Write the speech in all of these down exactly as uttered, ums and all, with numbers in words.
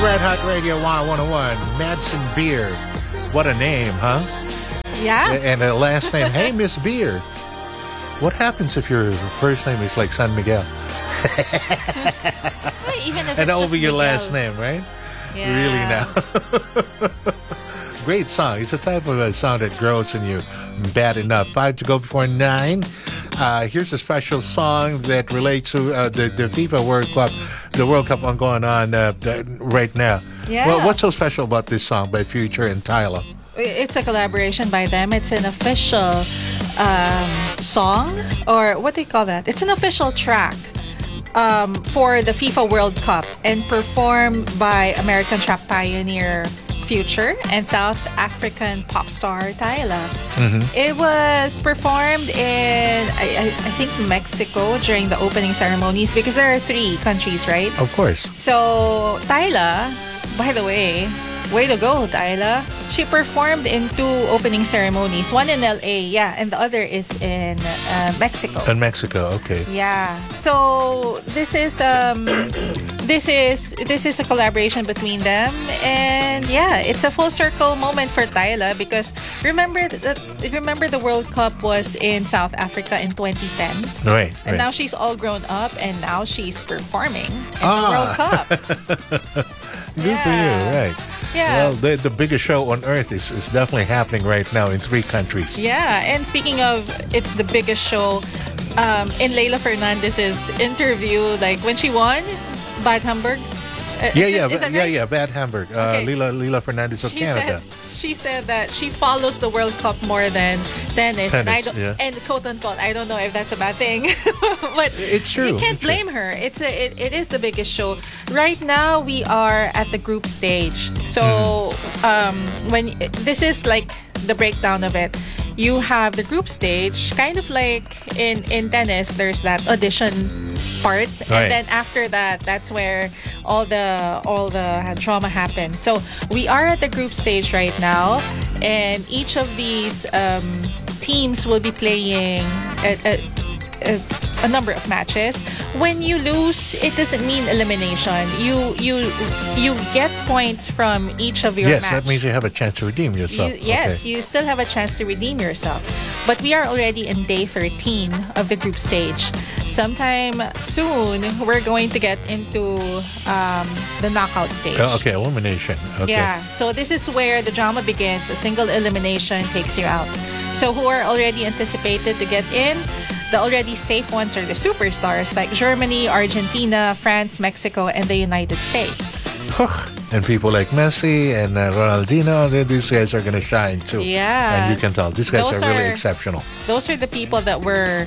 Red Hot Radio Y one oh one, Madsen Beer. What a name, huh? Yeah. And a last name, hey, Miss Beer. What happens if your first name is like San Miguel? Well, even if And it's over just your Miguel. last name, right? Yeah. Really now. Great song. It's a type of a song that grows in you. Bad enough. Five to go before nine. Uh, here's a special song that relates to uh, the, the FIFA World Cup, the World Cup on going on uh, th- right now. Yeah. Well, what's so special about this song by Future and Tyler? It's a collaboration by them. It's an official um, song, or what do you call that? It's an official track um, for the FIFA World Cup and performed by American trap pioneer Future and South African pop star Tyla. Mm-hmm. It was performed in, I, I, I think, Mexico during the opening ceremonies because there are three countries, right? Of course. So, Tyla, by the way, way to go, Tyla. She performed in two opening ceremonies. One in L A, yeah, and the other is in uh, Mexico. In Mexico, okay. Yeah. So this is um, this is this is a collaboration between them, and yeah, it's a full circle moment for Tyla because remember that remember the World Cup was in South Africa in twenty ten, Right. and right. now she's all grown up, and now she's performing in Ah. the World Cup. Good Yeah. for you, right. Yeah. Well, the, the biggest show on earth is, is definitely happening right now in three countries. Yeah, and speaking of, it's the biggest show. Um, in Leila Fernandez's interview, like when she won Bad Hamburg. Uh, Yeah, is yeah, it- is that yeah, right? yeah. Bad Hamburg. Uh, Okay. Lila, Lila Fernandez of She Canada. said she said that she follows the World Cup more than tennis, and I Tennis, don't yeah. and quote unquote I don't know if that's a bad thing, but It's true, You can't it's true. blame her. It's a it, it is the biggest show right now. We are at the group stage, so Mm-hmm. um, when this is like the breakdown of it. You have the group stage, kind of like in in tennis. There's that audition part, Right. and then after that, that's where all the all the drama happens. So we are at the group stage right now, and each of these um, teams will be playing a, a, a, a number of matches. When you lose, it doesn't mean elimination. You you you get points from each of your Yes, match. that means you have a chance to redeem yourself. You, yes, Okay. you still have a chance to redeem yourself. But we are already in day thirteen of the group stage. Sometime soon, we're going to get into um, the knockout stage. Oh, okay, elimination. Okay. Yeah, so this is where the drama begins. A single elimination takes you out. So who are already anticipated to get in? The already safe ones are the superstars like Germany, Argentina, France, Mexico, and the United States. And people like Messi and uh, Ronaldinho, they- these guys are going to shine too. Yeah. And you can tell, these guys Those are really are- exceptional. Those are the people that we're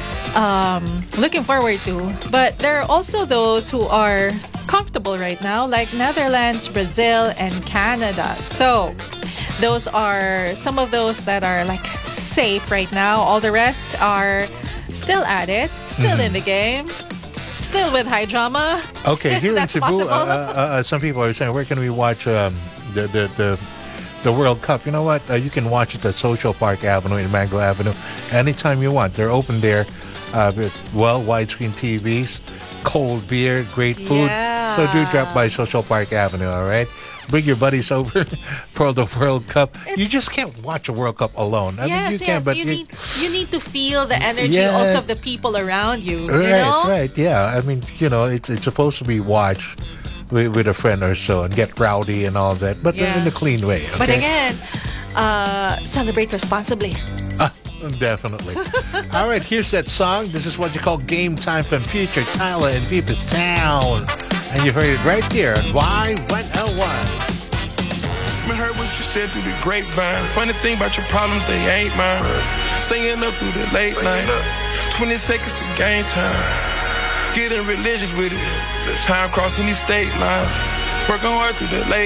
um, looking forward to. But there are also those who are comfortable right now, like Netherlands, Brazil, and Canada. So those are some of those that are like safe right now. All the rest are still at it, still in the game, still with high drama. Okay, here in That's Cebu, uh, possible. uh, uh, some people are saying, where can we watch um, the, the, the, the World Cup? You know what? Uh, you can watch it at Social Park Avenue in Mango Avenue anytime you want. They're open there. Uh, with, well, widescreen T Vs, cold beer, great food. So do drop by Social Park Avenue, all right? Bring your buddies over for the World Cup. you It's- just can't watch a World Cup alone. I yes, mean, you yes. can, but you you- need you need to feel the energy Yeah. also of the people around you. Right, you know? right, yeah. I mean, you know, it's it's supposed to be watched with, with a friend or so and get rowdy and all that, but Yeah. in a clean way. Okay? But again, uh, celebrate responsibly. Ah, definitely. All right, here's that song. This is what you call Game Time from Future, Tyler and Viva Sound. And you heard it right here on Y one oh one. I heard what you said through the grapevine. Funny thing about your problems, they ain't mine. Staying up through the late night. twenty seconds to game time. Getting religious with it. Time crossing these state lines. Working hard through the late